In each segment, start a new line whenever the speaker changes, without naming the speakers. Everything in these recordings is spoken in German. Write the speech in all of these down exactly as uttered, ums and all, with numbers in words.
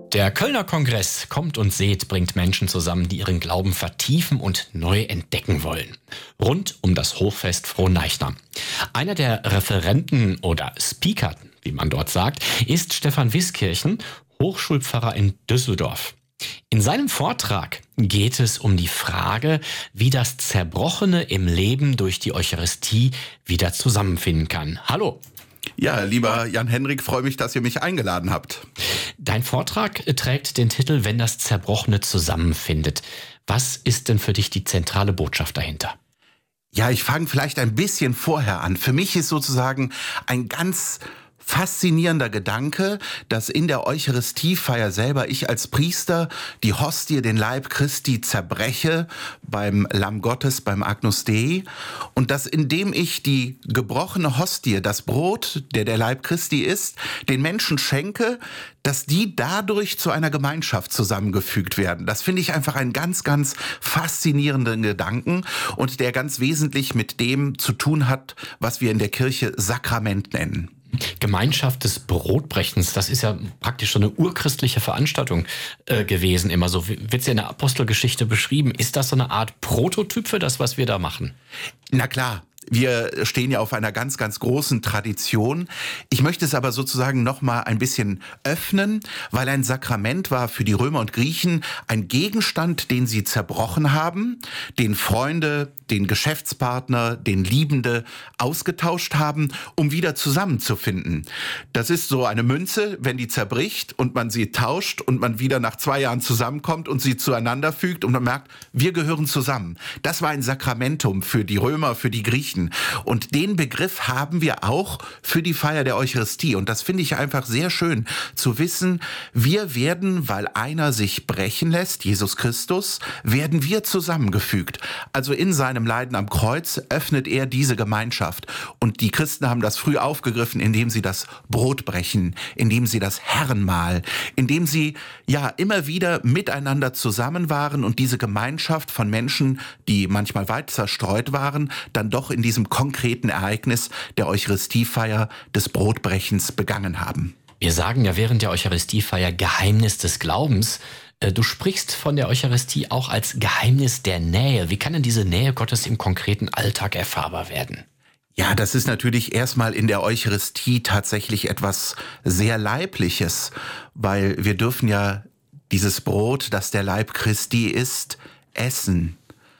Der Kölner Kongress Kommt und Seht bringt Menschen zusammen, die ihren Glauben vertiefen und neu entdecken wollen. Rund um das Hochfest Frohnleichnam. Einer der Referenten oder Speaker, wie man dort sagt, ist Stefan Wiskirchen, Hochschulpfarrer in Düsseldorf. In seinem Vortrag geht es um die Frage, wie das Zerbrochene im Leben durch die Eucharistie wieder zusammenfinden kann. Hallo.
Ja, lieber Jan-Henrik, freue mich, dass ihr mich eingeladen habt.
Dein Vortrag trägt den Titel »Wenn das Zerbrochene zusammenfindet«. Was ist denn für dich die zentrale Botschaft dahinter?
Ja, ich fange vielleicht ein bisschen vorher an. Für mich ist sozusagen ein ganz faszinierender Gedanke, dass in der Eucharistiefeier selber ich als Priester die Hostie, den Leib Christi, zerbreche beim Lamm Gottes, beim Agnus Dei, und dass indem ich die gebrochene Hostie, das Brot, der der Leib Christi ist, den Menschen schenke, dass die dadurch zu einer Gemeinschaft zusammengefügt werden. Das finde ich einfach einen ganz, ganz faszinierenden Gedanken und der ganz wesentlich mit dem zu tun hat, was wir in der Kirche Sakrament nennen.
Gemeinschaft des Brotbrechens, das ist ja praktisch so eine urchristliche Veranstaltung äh, gewesen, immer so wird es ja in der Apostelgeschichte beschrieben. Ist das so eine Art Prototyp für das, was wir da machen?
Na klar. Wir stehen ja auf einer ganz, ganz großen Tradition. Ich möchte es aber sozusagen noch mal ein bisschen öffnen, weil ein Sakrament war für die Römer und Griechen ein Gegenstand, den sie zerbrochen haben, den Freunde, den Geschäftspartner, den Liebende ausgetauscht haben, um wieder zusammenzufinden. Das ist so eine Münze, wenn die zerbricht und man sie tauscht und man wieder nach zwei Jahren zusammenkommt und sie zueinander fügt und man merkt, wir gehören zusammen. Das war ein Sakramentum für die Römer, für die Griechen. Und den Begriff haben wir auch für die Feier der Eucharistie. Und das finde ich einfach sehr schön zu wissen, wir werden, weil einer sich brechen lässt, Jesus Christus, werden wir zusammengefügt. Also in seinem Leiden am Kreuz öffnet er diese Gemeinschaft. Und die Christen haben das früh aufgegriffen, indem sie das Brot brechen, indem sie das Herrenmahl, indem sie ja immer wieder miteinander zusammen waren und diese Gemeinschaft von Menschen, die manchmal weit zerstreut waren, dann doch in diesem konkreten Ereignis der Eucharistiefeier des Brotbrechens begangen haben.
Wir sagen ja während der Eucharistiefeier Geheimnis des Glaubens. Du sprichst von der Eucharistie auch als Geheimnis der Nähe. Wie kann denn diese Nähe Gottes im konkreten Alltag erfahrbar werden?
Ja, das ist natürlich erstmal in der Eucharistie tatsächlich etwas sehr Leibliches, weil wir dürfen ja dieses Brot, das der Leib Christi ist, essen.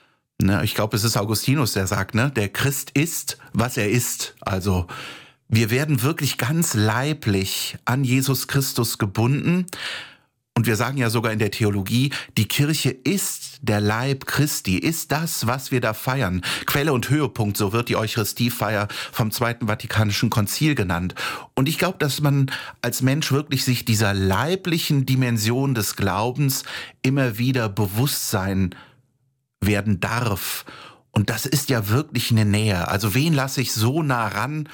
Ne, ich glaube, es ist Augustinus, der sagt, ne, der Christ isst, was er isst. Also wir werden wirklich ganz leiblich an Jesus Christus gebunden. Und wir sagen ja sogar in der Theologie, die Kirche ist der Leib Christi, ist das, was wir da feiern. Quelle und Höhepunkt, so wird die Eucharistiefeier vom Zweiten Vatikanischen Konzil genannt. Und ich glaube, dass man als Mensch wirklich sich dieser leiblichen Dimension des Glaubens immer wieder bewusst sein werden darf. Und das ist ja wirklich eine Nähe. Also wen lasse ich so nah ran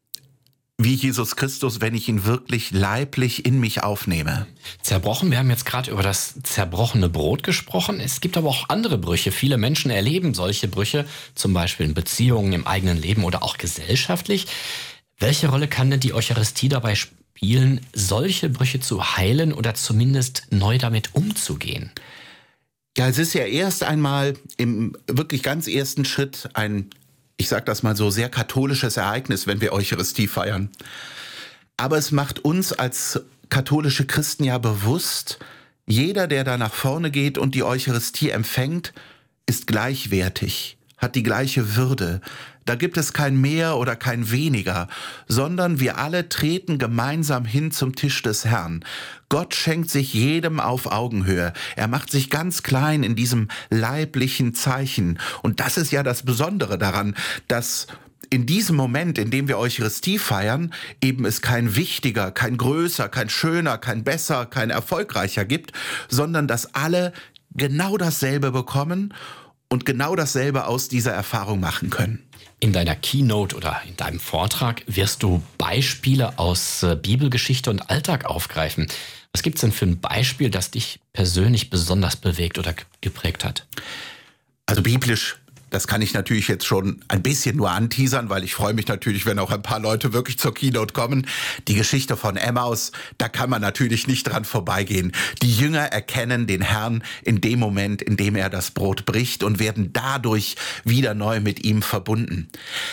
wie Jesus Christus, wenn ich ihn wirklich leiblich in mich aufnehme?
Zerbrochen, wir haben jetzt gerade über das zerbrochene Brot gesprochen. Es gibt aber auch andere Brüche. Viele Menschen erleben solche Brüche, zum Beispiel in Beziehungen, im eigenen Leben oder auch gesellschaftlich. Welche Rolle kann denn die Eucharistie dabei spielen, solche Brüche zu heilen oder zumindest neu damit umzugehen?
Ja, es ist ja erst einmal im wirklich ganz ersten Schritt ein, ich sag das mal so, sehr katholisches Ereignis, wenn wir Eucharistie feiern. Aber es macht uns als katholische Christen ja bewusst, jeder, der da nach vorne geht und die Eucharistie empfängt, ist gleichwertig, hat die gleiche Würde. Da gibt es kein Mehr oder kein Weniger, sondern wir alle treten gemeinsam hin zum Tisch des Herrn. Gott schenkt sich jedem auf Augenhöhe. Er macht sich ganz klein in diesem leiblichen Zeichen. Und das ist ja das Besondere daran, dass in diesem Moment, in dem wir Eucharistie feiern, eben es kein wichtiger, kein größer, kein schöner, kein besser, kein erfolgreicher gibt, sondern dass alle genau dasselbe bekommen und genau dasselbe aus dieser Erfahrung machen können.
In deiner Keynote oder in deinem Vortrag wirst du Beispiele aus äh, Bibelgeschichte und Alltag aufgreifen. Was gibt's denn für ein Beispiel, das dich persönlich besonders bewegt oder geprägt hat?
Also biblisch das kann ich natürlich jetzt schon ein bisschen nur anteasern, weil ich freue mich natürlich, wenn auch ein paar Leute wirklich zur Keynote kommen. Die Geschichte von Emmaus, da kann man natürlich nicht dran vorbeigehen. Die Jünger erkennen den Herrn in dem Moment, in dem er das Brot bricht und werden dadurch wieder neu mit ihm verbunden.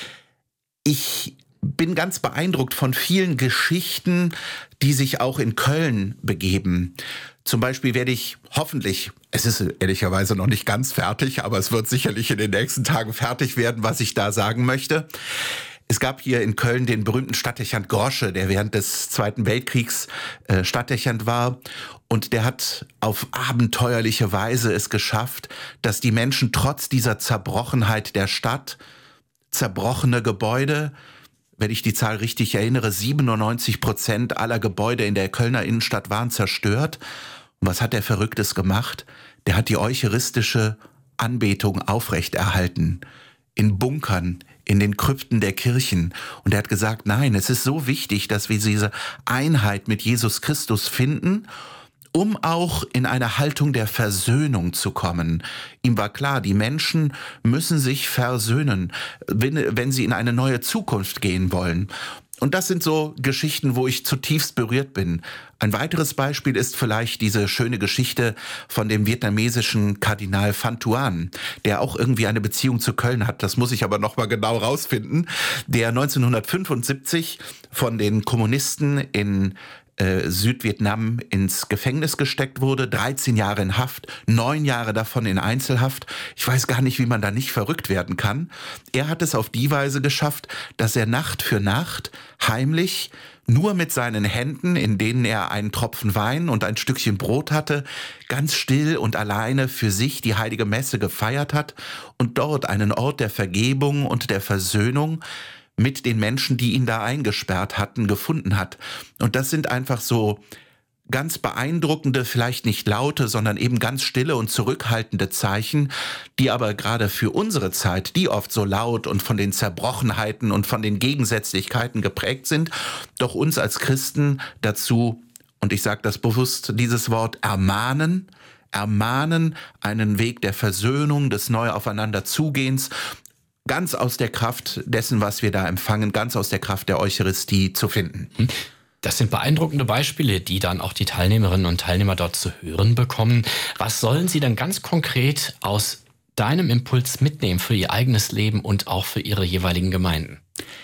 Ich bin ganz beeindruckt von vielen Geschichten, die sich auch in Köln begeben. Zum Beispiel werde ich hoffentlich, es ist ehrlicherweise noch nicht ganz fertig, aber es wird sicherlich in den nächsten Tagen fertig werden, was ich da sagen möchte. Es gab hier in Köln den berühmten Stadtdechant Grosche, der während des Zweiten Weltkriegs äh, Stadtdechant war. Und der hat auf abenteuerliche Weise es geschafft, dass die Menschen trotz dieser Zerbrochenheit der Stadt, zerbrochene Gebäude, wenn ich die Zahl richtig erinnere, siebenundneunzig Prozent aller Gebäude in der Kölner Innenstadt waren zerstört. Und was hat der Verrücktes gemacht? Der hat die eucharistische Anbetung aufrechterhalten. In Bunkern, in den Krypten der Kirchen. Und er hat gesagt, nein, es ist so wichtig, dass wir diese Einheit mit Jesus Christus finden, um auch in eine Haltung der Versöhnung zu kommen. Ihm war klar, die Menschen müssen sich versöhnen, wenn, wenn sie in eine neue Zukunft gehen wollen. Und das sind so Geschichten, wo ich zutiefst berührt bin. Ein weiteres Beispiel ist vielleicht diese schöne Geschichte von dem vietnamesischen Kardinal Phan Thuan, der auch irgendwie eine Beziehung zu Köln hat. Das muss ich aber noch mal genau rausfinden. Der neunzehnhundertfünfundsiebzig von den Kommunisten in äh, Südvietnam ins Gefängnis gesteckt wurde, dreizehn Jahre in Haft, neun Jahre davon in Einzelhaft. Ich weiß gar nicht, wie man da nicht verrückt werden kann. Er hat es auf die Weise geschafft, dass er Nacht für Nacht heimlich nur mit seinen Händen, in denen er einen Tropfen Wein und ein Stückchen Brot hatte, ganz still und alleine für sich die heilige Messe gefeiert hat und dort einen Ort der Vergebung und der Versöhnung mit den Menschen, die ihn da eingesperrt hatten, gefunden hat. Und das sind einfach so ganz beeindruckende, vielleicht nicht laute, sondern eben ganz stille und zurückhaltende Zeichen, die aber gerade für unsere Zeit, die oft so laut und von den Zerbrochenheiten und von den Gegensätzlichkeiten geprägt sind, doch uns als Christen dazu, und ich sage das bewusst, dieses Wort ermahnen, ermahnen, einen Weg der Versöhnung, des Neu-Aufeinander-Zugehens, ganz aus der Kraft dessen, was wir da empfangen, ganz aus der Kraft der Eucharistie zu finden.
Das sind beeindruckende Beispiele, die dann auch die Teilnehmerinnen und Teilnehmer dort zu hören bekommen. Was sollen sie dann ganz konkret aus deinem Impuls mitnehmen für ihr eigenes Leben und auch für ihre jeweiligen Gemeinden?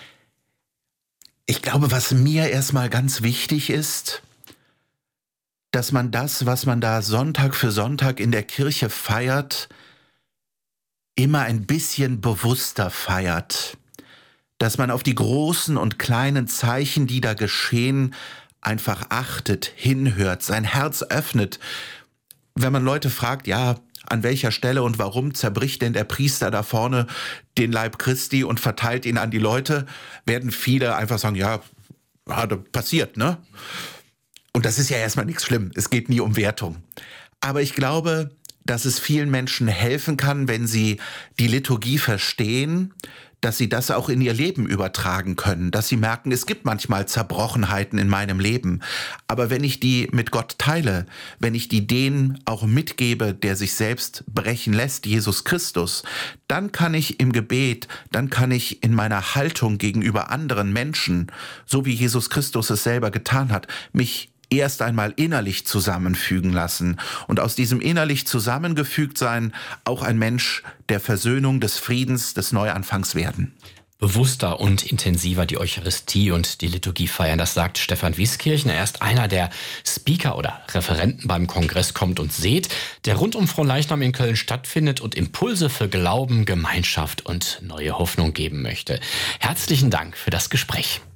Ich glaube, was mir erstmal ganz wichtig ist, dass man das, was man da Sonntag für Sonntag in der Kirche feiert, immer ein bisschen bewusster feiert. Dass man auf die großen und kleinen Zeichen, die da geschehen, einfach achtet, hinhört, sein Herz öffnet. Wenn man Leute fragt, ja, an welcher Stelle und warum zerbricht denn der Priester da vorne den Leib Christi und verteilt ihn an die Leute, werden viele einfach sagen, ja, ja, passiert, ne? Und das ist ja erstmal nichts Schlimmes. Es geht nie um Wertung. Aber ich glaube, dass es vielen Menschen helfen kann, wenn sie die Liturgie verstehen, dass sie das auch in ihr Leben übertragen können, dass sie merken, es gibt manchmal Zerbrochenheiten in meinem Leben. Aber wenn ich die mit Gott teile, wenn ich die denen auch mitgebe, der sich selbst brechen lässt, Jesus Christus, dann kann ich im Gebet, dann kann ich in meiner Haltung gegenüber anderen Menschen, so wie Jesus Christus es selber getan hat, mich erst einmal innerlich zusammenfügen lassen und aus diesem innerlich zusammengefügt sein auch ein Mensch der Versöhnung, des Friedens, des Neuanfangs werden.
Bewusster und intensiver die Eucharistie und die Liturgie feiern, das sagt Stefan Wieskirchner. Er ist einer der Speaker oder Referenten beim Kongress Kommt und Seht, der rund um Fronleichnam in Köln stattfindet und Impulse für Glauben, Gemeinschaft und neue Hoffnung geben möchte. Herzlichen Dank für das Gespräch.